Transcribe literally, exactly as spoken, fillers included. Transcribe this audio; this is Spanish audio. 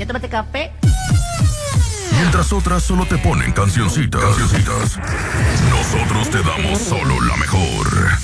¿Ya tomaste café? Mientras otras solo te ponen cancioncitas. Cancioncitas. Nosotros te damos solo la mejor.